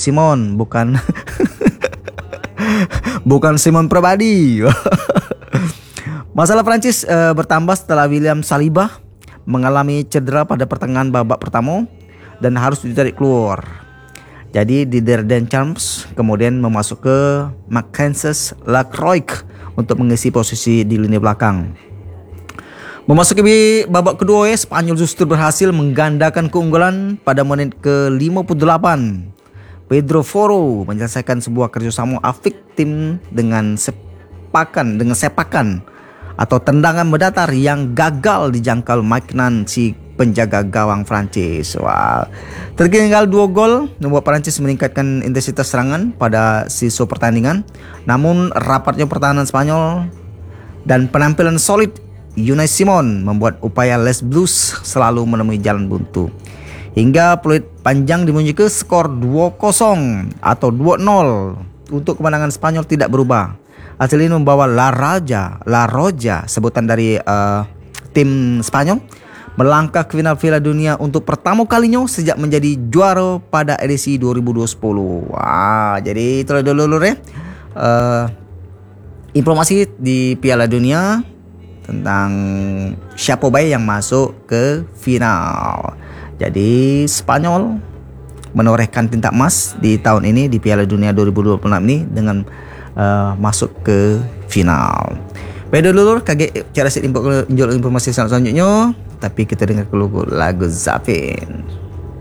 Simon, bukan bukan Simon pribadi. Masalah Prancis bertambah setelah William Saliba mengalami cedera pada pertengahan babak pertama dan harus ditarik keluar. Jadi Didier Deschamps kemudian memasuk ke Maxence Lacroix untuk mengisi posisi di lini belakang. Memasuki babak kedua, Spanyol justru berhasil menggandakan keunggulan pada menit ke-58. Pedro Porro menyelesaikan sebuah kerjasama apik tim dengan sepakan atau tendangan mendatar yang gagal dijangkau Maignan, si penjaga gawang Prancis. Wow. Tertinggal 2 gol membuat Prancis meningkatkan intensitas serangan pada sisa pertandingan. Namun rapatnya pertahanan Spanyol dan penampilan solid Unai Simon membuat upaya Les Blues selalu menemui jalan buntu. Hingga peluit panjang dimunyi ke skor 2-0 atau 2-0 untuk kemenangan Spanyol tidak berubah. Hasil ini membawa La Roja, sebutan dari tim Spanyol, melangkah ke final Piala Dunia untuk pertama kalinya sejak menjadi juara pada edisi 2010. Wah, jadi itu dulu ya informasi di Piala Dunia tentang siapa baik yang masuk ke final. Jadi Spanyol menorehkan tinta emas di tahun ini di Piala Dunia 2026 ini dengan masuk ke final. Baik dulu kaget cara set informasi selanjutnya, tapi kita dengar dulu lagu Zapin.